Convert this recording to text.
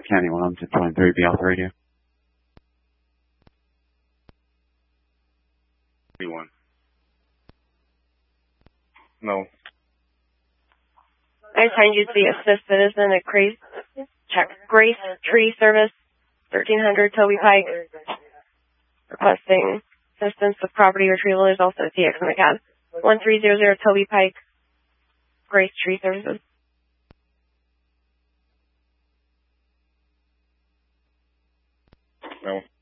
County 123, be off the radio. 31. No. I assigned you to the assist citizen at Grace Tree Service, 1300 Toby Pike, requesting assistance with property retrieval. There's also a TX in the cab. 1300 Toby Pike, Grace Tree Services. No.